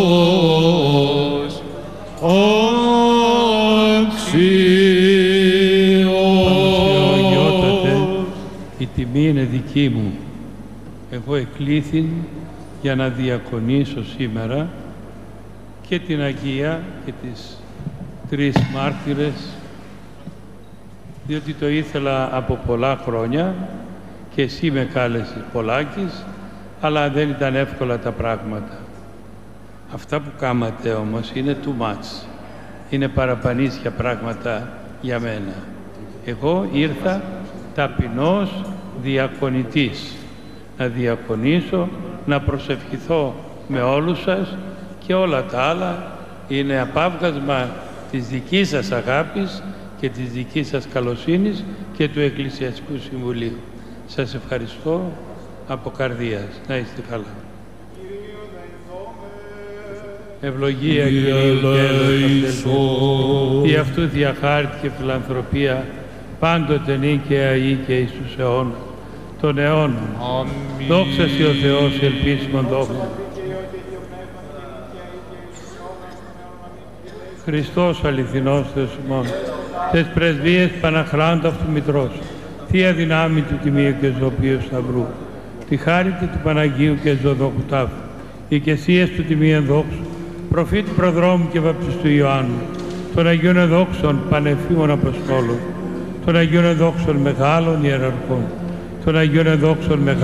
Η τιμή είναι δική μου. Εγώ εκλήθην για να διακονήσω σήμερα και την Αγία και τις τρεις μάρτυρες, διότι το ήθελα από πολλά χρόνια και εσύ με κάλεσες Πολάκης, αλλά δεν ήταν εύκολα τα πράγματα. Αυτά που κάματε όμως είναι too much. Είναι παραπανίσια πράγματα για μένα. Εγώ ήρθα ταπεινός διακονητής, να διακονήσω, να προσευχηθώ με όλους σας και όλα τα άλλα είναι απάβγασμα της δικής σας αγάπης και της δικής σας καλοσύνης και του Εκκλησιαστικού Συμβουλίου. Σας ευχαριστώ από καρδίας. Να είστε καλά. Ευλογία Κυρίου και αυτού διαχάρητη και φιλανθρωπία πάντοτε νίκαια ή και εις τους αιώνας των αιώνων. Αμήν. Δόξα σοι ο Θεός, ελπίσιμον δόξα. Χριστός αληθινός Θεός ημών, τες πρεσβείες Παναχράντου αυτού Μητρός, Θεία δυνάμει του Τιμίου και Ζωοποιίου Σταυρού, τη χάρητη του Παναγίου και Ζωοδόχου Τάφου, οι οικεσίες του Τιμίου Δόξου, προφήτη Προδρόμου και Βαπτιστού Ιωάννου, των Αγίων Εδόξων Πανεφήμων Αποστόλων, των Αγίων Εδόξων Μεγάλων Ιεραρχών, των Αγίων Εδόξων Μεγάλων